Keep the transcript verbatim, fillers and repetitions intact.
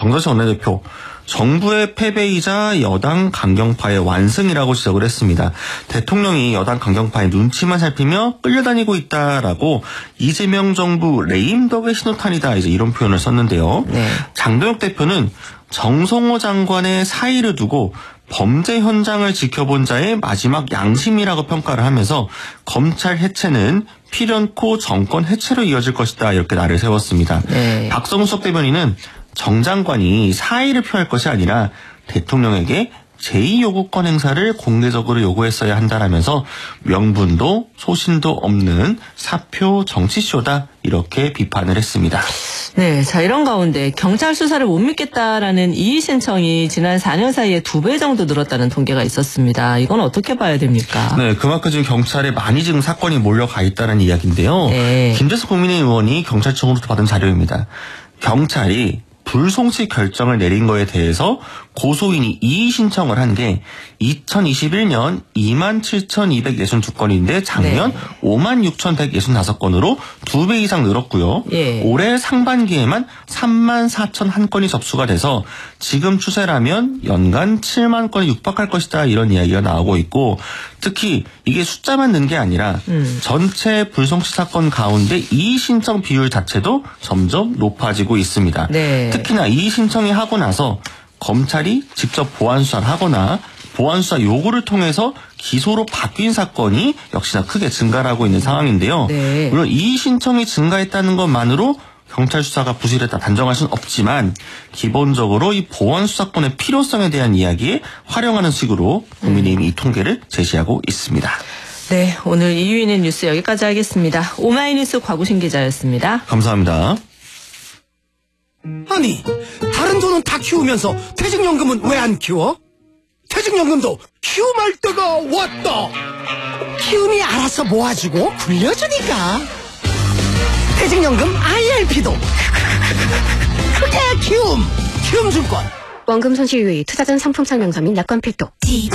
정서식 원내대표, 정부의 패배이자 여당 강경파의 완승이라고 지적을 했습니다. 대통령이 여당 강경파의 눈치만 살피며 끌려다니고 있다라고 이재명 정부 레임덕의 신호탄이다 이제 이런 표현을 썼는데요. 네. 장동혁 대표는 정성호 장관의 사의를 두고 범죄 현장을 지켜본 자의 마지막 양심이라고 평가를 하면서 검찰 해체는 필연코 정권 해체로 이어질 것이다 이렇게 날을 세웠습니다. 네. 박성석 대변인은 정 장관이 사의를 표할 것이 아니라 대통령에게 제이 요구권 행사를 공개적으로 요구했어야 한다라면서 명분도 소신도 없는 사표 정치쇼다 이렇게 비판을 했습니다. 네, 자 이런 가운데 경찰 수사를 못 믿겠다라는 이의 신청이 지난 사 년 사이에 두 배 정도 늘었다는 통계가 있었습니다. 이건 어떻게 봐야 됩니까? 네, 그만큼 지금 경찰에 많이 지금 사건이 몰려가 있다는 이야기인데요. 네. 김재수 국민의힘 의원이 경찰청으로부터 받은 자료입니다. 경찰이 불송치 결정을 내린 거에 대해서 고소인이 이의 신청을 한 게 이천이십일 년 이만 칠천이백육십이 건인데 작년 네. 오만 육천백육십오 건으로 두 배 이상 늘었고요. 예. 올해 상반기에만 삼만 사천일 건이 접수가 돼서 지금 추세라면 연간 칠만 건에 육박할 것이다 이런 이야기가 나오고 있고 특히 이게 숫자만 는 게 아니라 음. 전체 불송치 사건 가운데 이의 신청 비율 자체도 점점 높아지고 있습니다. 네. 특히나 이의 신청이 하고 나서 검찰이 직접 보안 수사를 하거나 보안 수사 요구를 통해서 기소로 바뀐 사건이 역시나 크게 증가를 하고 있는 상황인데요. 네. 물론 이의 신청이 증가했다는 것만으로 경찰 수사가 부실했다 단정할 수는 없지만 기본적으로 이 보안 수사권의 필요성에 대한 이야기에 활용하는 식으로 국민의힘이 이 통계를 제시하고 있습니다. 네, 오늘 이유인의 뉴스 여기까지 하겠습니다. 오마이뉴스 곽우신 기자였습니다. 감사합니다. 아니, 다른 돈은 다 키우면서 퇴직연금은 왜 안 키워? 퇴직연금도 키움할 때가 왔다. 키움이 알아서 모아주고 굴려주니까. 퇴직연금 아이알피도 그게 키움. 키움증권. 원금 손실 유의, 투자전 상품상 명사 및 약관 필독.